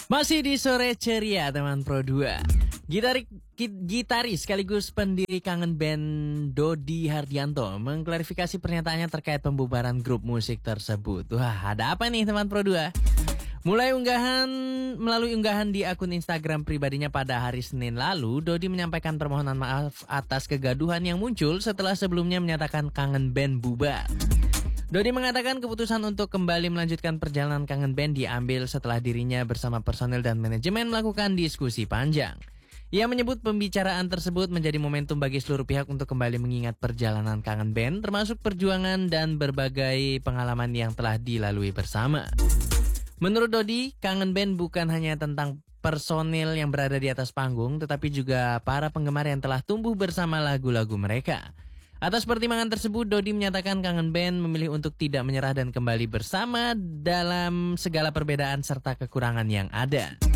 Masih di sore ceria teman Pro 2. Gitaris sekaligus pendiri Kangen Band Dodi Hardianto mengklarifikasi pernyataannya terkait pembubaran grup musik tersebut. Wah, ada apa nih teman Pro 2? Melalui unggahan di akun Instagram pribadinya pada hari Senin lalu, Dodi menyampaikan permohonan maaf atas kegaduhan yang muncul setelah sebelumnya menyatakan Kangen Band bubar. Dodi mengatakan keputusan untuk kembali melanjutkan perjalanan Kangen Band diambil setelah dirinya bersama personel dan manajemen melakukan diskusi panjang. Ia menyebut pembicaraan tersebut menjadi momentum bagi seluruh pihak untuk kembali mengingat perjalanan Kangen Band, termasuk perjuangan dan berbagai pengalaman yang telah dilalui bersama. Menurut Dodi, Kangen Band bukan hanya tentang personil yang berada di atas panggung, tetapi juga para penggemar yang telah tumbuh bersama lagu-lagu mereka. Atas pertimbangan tersebut, Dodi menyatakan Kangen Band memilih untuk tidak menyerah dan kembali bersama dalam segala perbedaan serta kekurangan yang ada.